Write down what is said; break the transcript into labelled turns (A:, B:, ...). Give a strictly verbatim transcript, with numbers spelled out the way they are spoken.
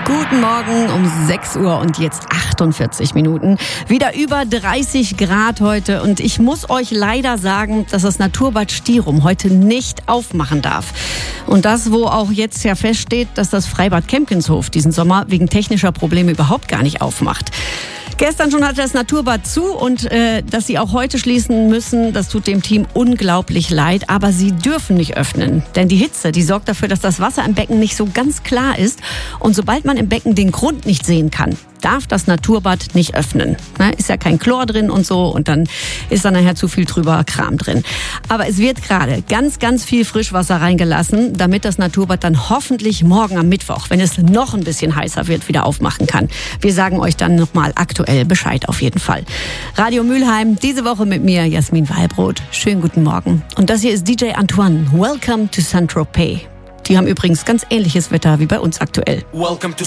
A: Guten Morgen um sechs Uhr und jetzt achtundvierzig Minuten. Wieder über dreißig Grad heute und ich muss euch leider sagen, dass das Naturbad Stirum heute nicht aufmachen darf. Und das, wo auch jetzt ja feststeht, dass das Freibad Kempkenshof diesen Sommer wegen technischer Probleme überhaupt gar nicht aufmacht. Gestern schon hatte das Naturbad zu und äh, dass sie auch heute schließen müssen, das tut dem Team unglaublich leid. Aber sie dürfen nicht öffnen, denn die Hitze, die sorgt dafür, dass das Wasser im Becken nicht so ganz klar ist. Und sobald man im Becken den Grund nicht sehen kann, darf das Naturbad nicht öffnen. Ne, ist ja kein Chlor drin und so und dann ist da nachher zu viel drüber Kram drin. Aber es wird gerade ganz, ganz viel Frischwasser reingelassen, damit das Naturbad dann hoffentlich morgen am Mittwoch, wenn es noch ein bisschen heißer wird, wieder aufmachen kann. Wir sagen euch dann nochmal aktuell Bescheid auf jeden Fall. Radio Mülheim, diese Woche mit mir, Jasmin Wallbrot. Schönen guten Morgen. Und das hier ist D J Antoine. Welcome to Saint-Tropez. Die haben übrigens ganz ähnliches Wetter wie bei uns aktuell.
B: Welcome to